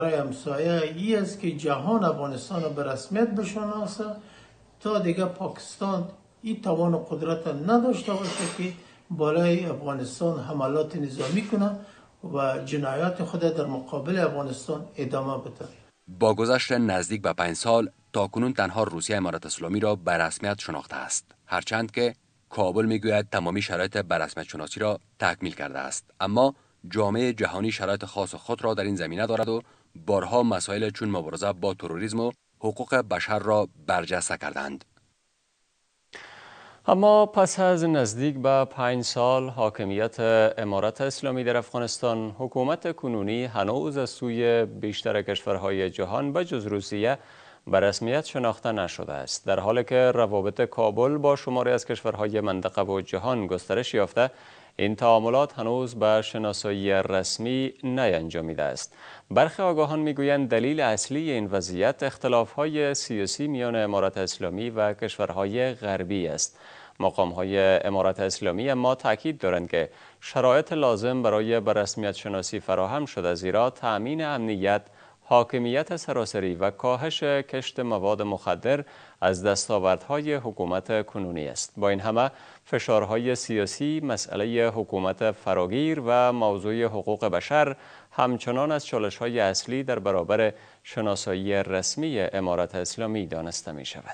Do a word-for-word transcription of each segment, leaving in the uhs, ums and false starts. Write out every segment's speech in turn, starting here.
همسایه ای است که جهان افغانستان را به رسمیت بشناسه تا دیگه پاکستان این توان و قدرت نداشته باشه که بالای افغانستان حملات نظامی کنه و جنایات خود در مقابل افغانستان ادامه بده. با گذشت نزدیک به پنج سال تاکنون تنها روسیه امارات اسلامی را به رسمیت شناخته است، هرچند که کابل میگوید تمامی شرایط به رسمیت شناسی را تکمیل کرده است، اما جامعه جهانی شرایط خاص خود را در این زمینه دارد و بارها مسائل چون مبارزه با تروریسم و حقوق بشر را برجسته کردند. اما پس از نزدیک به پنج سال حاکمیت امارت اسلامی در افغانستان، حکومت کنونی هنوز از سوی بیشتر کشورهای جهان به جز روسیه به رسمیت شناخته نشده است. در حالی که روابط کابل با شماری از کشورهای منطقه و جهان گسترش یافته، این تعاملات هنوز به شناسایی رسمی نینجامیده است. برخی آگاهان میگویند دلیل اصلی این وضعیت اختلاف‌های سیاسی میان امارت اسلامی و کشورهای غربی است. مقام‌های امارت اسلامی اما تاکید دارند که شرایط لازم برای به رسمیت شناسی فراهم شده، زیرا تأمین امنیت، حاکمیت سراسری و کاهش کشت مواد مخدر از دستاوردهای حکومت کنونی است. با این همه فشارهای سیاسی، مسئله حکومت فراگیر و موضوع حقوق بشر همچنان از چالش‌های اصلی در برابر شناسایی رسمی امارت اسلامی دانسته می شود.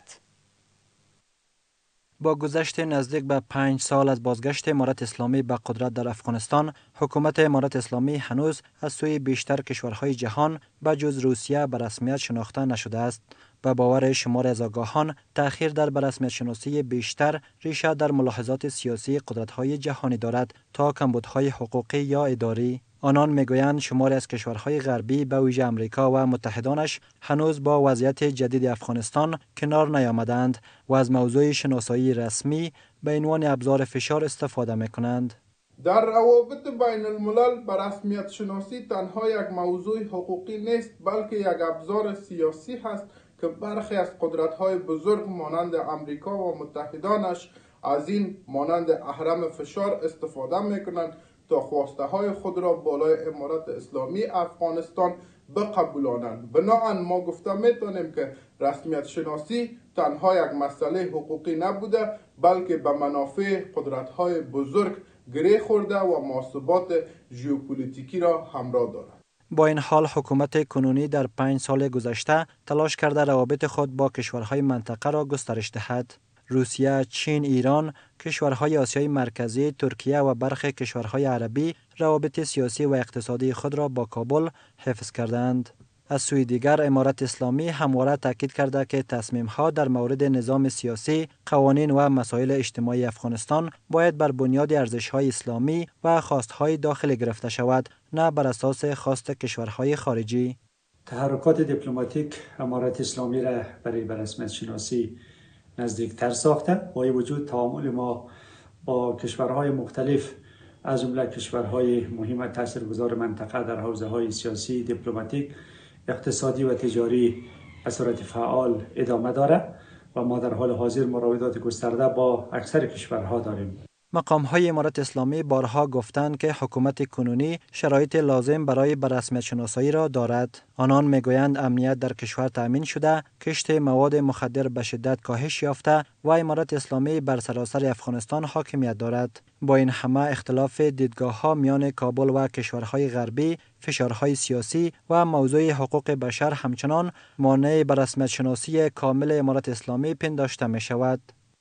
با گذشت نزدیک به پنج سال از بازگشت امارت اسلامی به قدرت در افغانستان، حکومت امارت اسلامی هنوز از سوی بیشتر کشورهای جهان به جز روسیه به رسمیت شناخته نشده است. به باور شمار از آگاهان، تأخیر در به رسمیت شناسی بیشتر ریشه در ملاحظات سیاسی قدرت‌های جهانی دارد تا کمبودهای حقوقی یا اداری. آنان میگویند شماری از کشورهای غربی به ویژه امریکا و متحدانش هنوز با وضعیت جدید افغانستان کنار نیامدند و از موضوع شناسایی رسمی به عنوان ابزار فشار استفاده میکنند. در روابط بین الملل به رسمیت شناسی تنها یک موضوع حقوقی نیست، بلکه یک ابزار سیاسی هست که برخی از قدرت‌های بزرگ مانند امریکا و متحدانش از این مانند اهرم فشار استفاده میکنند تا خواسته های خود را بالای امارت اسلامی افغانستان بقبولانند. بنابراین ما گفته میتونیم که رسمیت شناسی تنها یک مسئله حقوقی نبوده، بلکه به منافع قدرت های بزرگ گره خورده و مناسبات ژئوپلیتیکی را همراه دارد. با این حال حکومت کنونی در پنج سال گذشته تلاش کرده روابط خود با کشورهای منطقه را گسترش دهد. روسیه، چین، ایران، کشورهای آسیای مرکزی، ترکیه و برخی کشورهای عربی روابط سیاسی و اقتصادی خود را با کابل حفظ کردند. از سوی دیگر امارت اسلامی همواره تاکید کرده که تصمیم‌ها در مورد نظام سیاسی، قوانین و مسائل اجتماعی افغانستان باید بر بنیاد ارزش‌های اسلامی و خواست‌های داخلی گرفته شود، نه بر اساس خواست کشورهای خارجی. تحرکات دیپلماتیک امارت اسلامی را برای به رسمیت شناسی نزدیکتر ساخته. با این وجود تعامل ما با کشورهای مختلف از جمله کشورهای مهم تاثیرگذار منطقه در حوزه‌های سیاسی، دیپلماتیک، اقتصادی و تجاری به صورت فعال ادامه دارد و ما در حال حاضر مراودات گسترده با اکثر کشورها داریم. مقام‌های امارت اسلامی بارها گفتند که حکومت کنونی شرایط لازم برای به رسمیت شناسایی را دارد. آنان میگویند امنیت در کشور تأمین شده، کشت مواد مخدر به شدت کاهش یافته و امارت اسلامی بر سراسر افغانستان حاکمیت دارد. با این همه اختلاف دیدگاه‌ها میان کابل و کشورهای غربی، فشارهای سیاسی و موضوع حقوق بشر همچنان مانع به رسمیت شناسی کامل امارت اسلامی پنداشته می شود.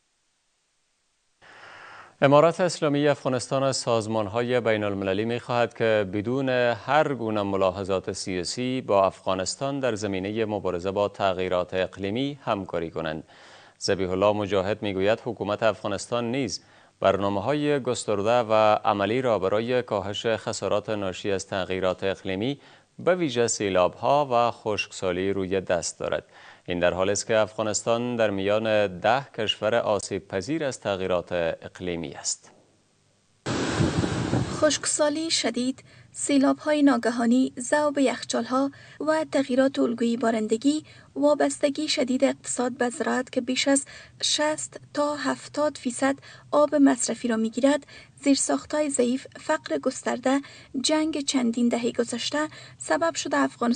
امارت اسلامی افغانستان از سازمان‌های بین المللی می‌خواهد که بدون هر گونه ملاحظات سیاسی با افغانستان در زمینه مبارزه با تغییرات اقلیمی همکاری کنند. ذبیح الله مجاهد می‌گوید حکومت افغانستان نیز برنامه‌های گسترده و عملی را برای کاهش خسارات ناشی از تغییرات اقلیمی به ویژه سیلاب‌ها و خشکسالی روی دست دارد. این در حالی است که افغانستان در میان ده کشور آسیب پذیر از تغییرات اقلیمی است. خشکسالی شدید، سیلاب‌های ناگهانی، ذوب یخچال‌ها و تغییرات الگوی بارندگی، وابستگی شدید اقتصاد به زراعت که بیش از شصت تا هفتاد فیصد آب مصرفی را می‌گیرد، زیرساخت‌های ضعیف، فقر گسترده، جنگ چندین دهه گذشته سبب شده افغانستان